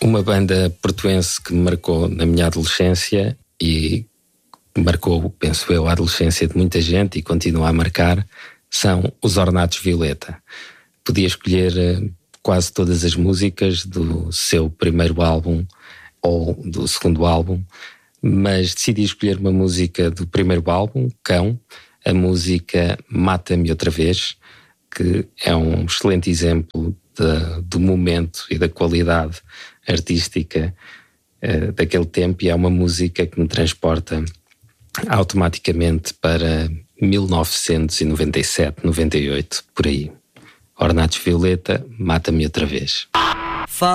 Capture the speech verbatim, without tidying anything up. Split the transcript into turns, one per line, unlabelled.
Uma banda portuense que me marcou na minha adolescência e marcou, penso eu, a adolescência de muita gente e continua a marcar, são os Ornatos Violeta. Podia escolher quase todas as músicas do seu primeiro álbum ou do segundo álbum, mas decidi escolher uma música do primeiro álbum, Cão, a música Mata-me Outra Vez, que é um excelente exemplo de, do momento e da qualidade artística uh, daquele tempo, e é uma música que me transporta automaticamente para mil novecentos e noventa e sete, noventa e oito, por aí. Ornatos Violeta, Mata-me Outra Vez.